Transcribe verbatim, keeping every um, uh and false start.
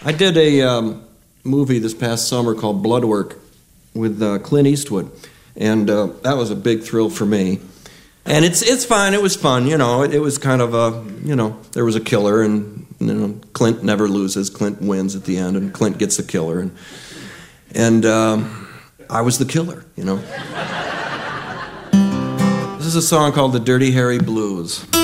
I did a um, movie this past summer called Bloodwork with uh, Clint Eastwood, and uh, that was a big thrill for me. And it's it's fine. It was fun, you know. It, it was kind of a, you know, there was a killer, and you know, Clint never loses. Clint wins at the end, and Clint gets the killer, and and um, I was the killer, you know. This is a song called "The Dirty Harry Blues."